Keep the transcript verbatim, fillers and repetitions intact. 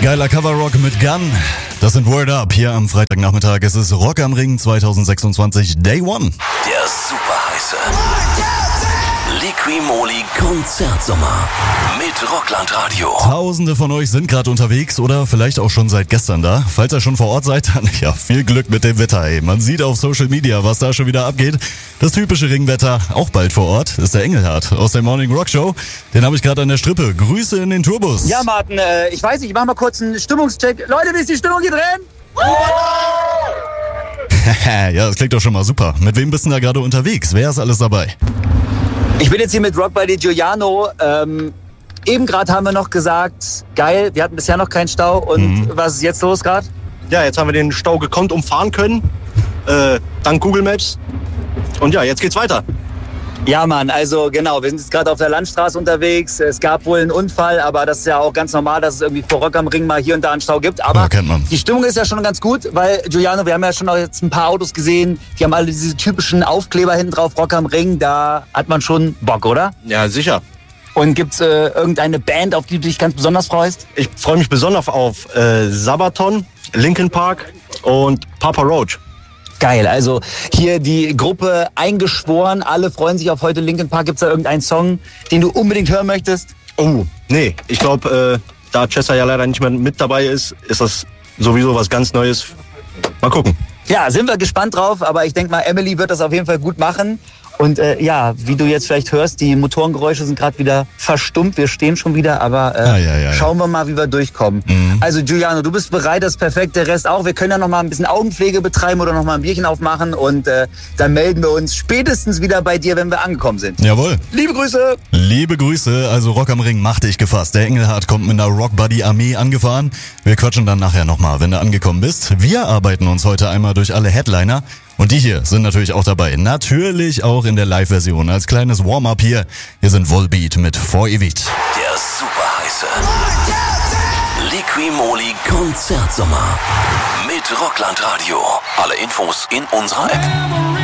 Geiler Coverrock mit Gun. Das sind Word Up hier am Freitagnachmittag. Es ist Rock am Ring zwanzig sechsundzwanzig Day One. Der super heiße Liqui-Moly Konzertsommer mit Rockland Radio. Tausende von euch sind gerade unterwegs oder vielleicht auch schon seit gestern da. Falls ihr schon vor Ort seid, dann ja, viel Glück mit dem Wetter. Ey. Man sieht auf Social Media, was da schon wieder abgeht. Das typische Ringwetter, auch bald vor Ort, ist der Engelhardt aus der Morning Rock Show. Den habe ich gerade an der Strippe. Grüße in den Tourbus. Ja, Martin, äh, ich weiß nicht, ich mach mal kurz einen Stimmungscheck. Leute, wie ist die Stimmung hier drin? Ja, das klingt doch schon mal super. Mit wem bist du da gerade unterwegs? Wer ist alles dabei? Ich bin jetzt hier mit Rock Buddy Giuliano. Ähm, eben gerade haben wir noch gesagt, geil, wir hatten bisher noch keinen Stau. Und mhm. was ist jetzt los gerade? Ja, jetzt haben wir den Stau gekonnt umfahren können, äh, dank Google Maps. Und ja, jetzt geht's weiter. Ja, Mann, also genau, wir sind jetzt gerade auf der Landstraße unterwegs. Es gab wohl einen Unfall, aber das ist ja auch ganz normal, dass es irgendwie vor Rock am Ring mal hier und da einen Stau gibt. Aber ja, kennt man. Die Stimmung ist ja schon ganz gut, weil, Giuliano, wir haben ja schon jetzt ein paar Autos gesehen, die haben alle diese typischen Aufkleber hinten drauf, Rock am Ring. Da hat man schon Bock, oder? Ja, sicher. Und gibt's äh, irgendeine Band, auf die du dich ganz besonders freust? Ich freue mich besonders auf äh, Sabaton, Linkin Park und Papa Roach. Geil, also hier die Gruppe eingeschworen, alle freuen sich auf heute Linkin Park. Gibt's da irgendeinen Song, den du unbedingt hören möchtest? Oh, nee, ich glaube, äh, da Chester ja leider nicht mehr mit dabei ist, ist das sowieso was ganz Neues. Mal gucken. Ja, sind wir gespannt drauf, aber ich denke mal, Emily wird das auf jeden Fall gut machen. Und äh, ja, wie du jetzt vielleicht hörst, die Motorengeräusche sind gerade wieder verstummt. Wir stehen schon wieder, aber äh, ah, ja, ja, schauen wir mal, wie wir durchkommen. Mhm. Also Giuliano, du bist bereit, das perfekte Rest auch. Wir können ja noch mal ein bisschen Augenpflege betreiben oder noch mal ein Bierchen aufmachen und äh, dann melden wir uns spätestens wieder bei dir, wenn wir angekommen sind. Jawohl. Liebe Grüße. Liebe Grüße, also Rock am Ring, mach dich gefasst. Der Engelhardt kommt mit einer Rock Buddy Armee angefahren. Wir quatschen dann nachher nochmal, wenn du angekommen bist. Wir arbeiten uns heute einmal durch alle Headliner. Und die hier sind natürlich auch dabei. Natürlich auch in der Live-Version. Als kleines Warm-up hier. Hier sind Volbeat mit For Evit. Der super heiße Liqui-Moly Konzertsommer mit Rockland Radio. Alle Infos in unserer App.